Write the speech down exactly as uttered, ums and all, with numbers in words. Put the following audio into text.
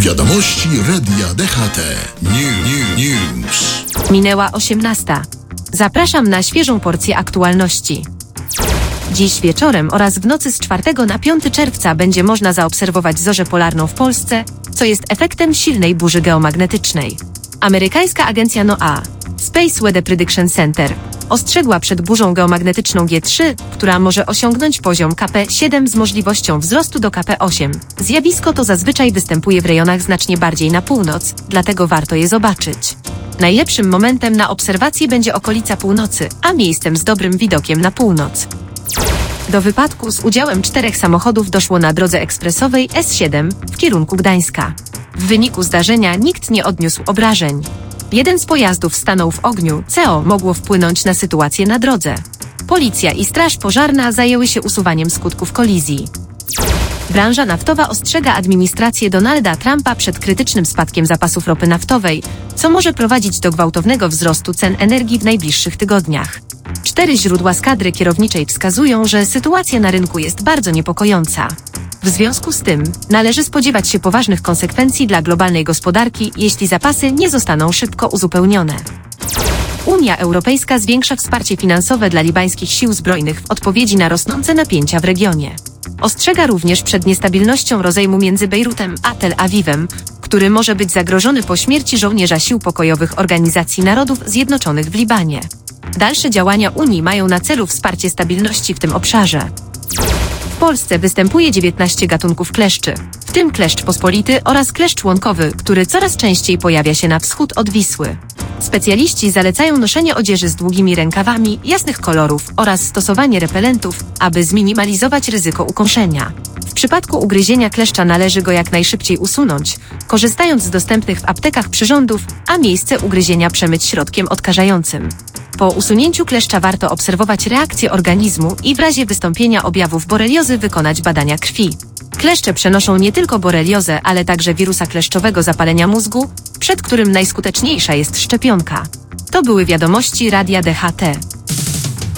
Wiadomości Radia D H T. New, new, news. Minęła osiemnasta. Zapraszam na świeżą porcję aktualności. Dziś wieczorem oraz w nocy z czwartego na piąty czerwca będzie można zaobserwować zorzę polarną w Polsce, co jest efektem silnej burzy geomagnetycznej. Amerykańska agencja NOAA, Space Weather Prediction Center, ostrzegła przed burzą geomagnetyczną G trzy, która może osiągnąć poziom K P siedem z możliwością wzrostu do K P osiem. Zjawisko to zazwyczaj występuje w rejonach znacznie bardziej na północ, dlatego warto je zobaczyć. Najlepszym momentem na obserwację będzie okolica północy, a miejscem z dobrym widokiem na północ. Do wypadku z udziałem czterech samochodów doszło na drodze ekspresowej S siedem w kierunku Gdańska. W wyniku zdarzenia nikt nie odniósł obrażeń. Jeden z pojazdów stanął w ogniu, co mogło wpłynąć na sytuację na drodze. Policja i straż pożarna zajęły się usuwaniem skutków kolizji. Branża naftowa ostrzega administrację Donalda Trumpa przed krytycznym spadkiem zapasów ropy naftowej, co może prowadzić do gwałtownego wzrostu cen energii w najbliższych tygodniach. Cztery źródła z kadry kierowniczej wskazują, że sytuacja na rynku jest bardzo niepokojąca. W związku z tym należy spodziewać się poważnych konsekwencji dla globalnej gospodarki, jeśli zapasy nie zostaną szybko uzupełnione. Unia Europejska zwiększa wsparcie finansowe dla libańskich sił zbrojnych w odpowiedzi na rosnące napięcia w regionie. Ostrzega również przed niestabilnością rozejmu między Bejrutem a Tel Awiwem, który może być zagrożony po śmierci żołnierza sił pokojowych Organizacji Narodów Zjednoczonych w Libanie. Dalsze działania Unii mają na celu wsparcie stabilności w tym obszarze. W Polsce występuje dziewiętnaście gatunków kleszczy, w tym kleszcz pospolity oraz kleszcz łąkowy, który coraz częściej pojawia się na wschód od Wisły. Specjaliści zalecają noszenie odzieży z długimi rękawami, jasnych kolorów oraz stosowanie repelentów, aby zminimalizować ryzyko ukąszenia. W przypadku ugryzienia kleszcza należy go jak najszybciej usunąć, korzystając z dostępnych w aptekach przyrządów, a miejsce ugryzienia przemyć środkiem odkażającym. Po usunięciu kleszcza warto obserwować reakcję organizmu i w razie wystąpienia objawów boreliozy wykonać badania krwi. Kleszcze przenoszą nie tylko boreliozę, ale także wirusa kleszczowego zapalenia mózgu, przed którym najskuteczniejsza jest szczepionka. To były wiadomości Radia D H T.